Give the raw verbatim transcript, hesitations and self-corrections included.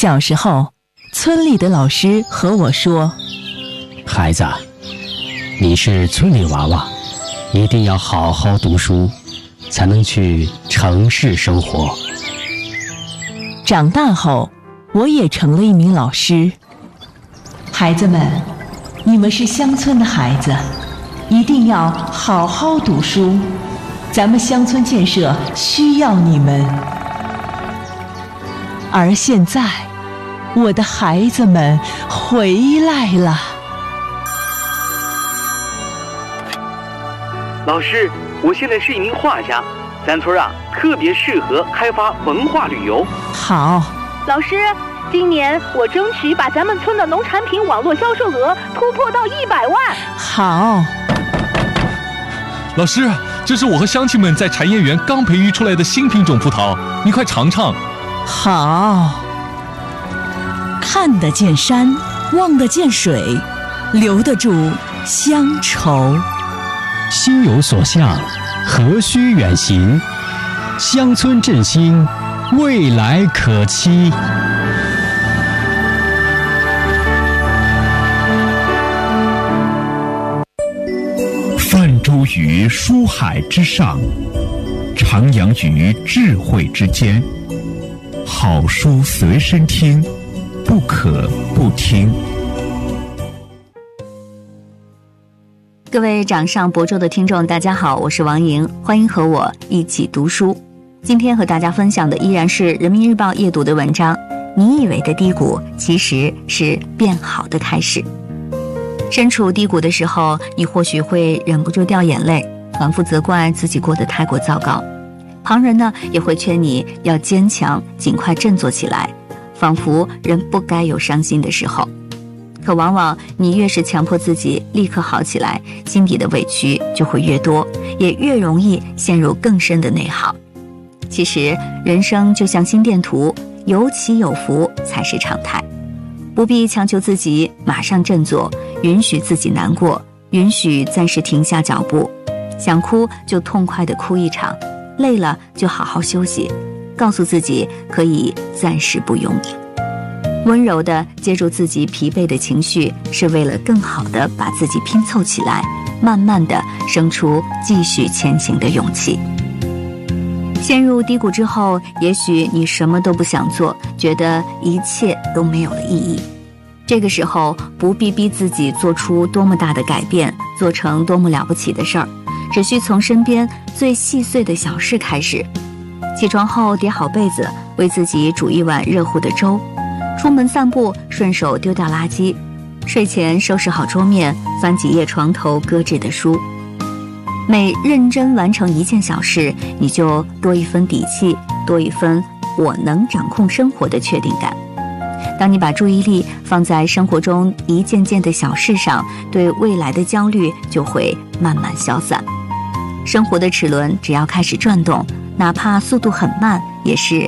小时候，村里的老师和我说： 孩子，你是村里娃娃，一定要好好读书，才能去城市生活。 长大后，我也成了一名老师。孩子们，你们是乡村的孩子，一定要好好读书，咱们乡村建设需要你们。而现在，我的孩子们回来了。 老师，我现在是一名画家，咱村啊特别适合开发文化旅游。 好。 老师，今年我争取把咱们村的农产品网络销售额突破到一百万。 好。 老师，这是我和乡亲们在产业园刚培育出来的新品种葡萄，你快尝尝。 好。 看得见山，望得见水，留得住乡愁。 心有所向，何须远行？乡村振兴，未来可期。 泛舟于书海之上，徜徉于智慧之间。好书随身听，不可不听。 各位掌上博州的听众，大家好，我是王莹，欢迎和我一起读书。今天和大家分享的依然是人民日报夜读的文章，你以为的低谷其实是变好的开始。身处低谷的时候，你或许会忍不住掉眼泪，反复责怪自己过得太过糟糕。旁人呢也会劝你要坚强，尽快振作起来，仿佛人不该有伤心的时候。可往往你越是强迫自己立刻好起来，心底的委屈就会越多，也越容易陷入更深的内耗。其实人生就像心电图，有起有伏才是常态，不必强求自己马上振作，允许自己难过，允许暂时停下脚步，想哭就痛快地哭一场，累了就好好休息，告诉自己可以暂时不用你。温柔地接住自己疲惫的情绪，是为了更好地把自己拼凑起来，慢慢地生出继续前行的勇气。陷入低谷之后，也许你什么都不想做，觉得一切都没有了意义。这个时候不必逼自己做出多么大的改变，做成多么了不起的事儿，只需从身边最细碎的小事开始。起床后叠好被子，为自己煮一碗热乎的粥，出门散步顺手丢掉垃圾，睡前收拾好桌面，翻几页床头搁置的书。每认真完成一件小事，你就多一分底气，多一分我能掌控生活的确定感。当你把注意力放在生活中一件件的小事上，对未来的焦虑就会慢慢消散。生活的齿轮只要开始转动，哪怕速度很慢，也是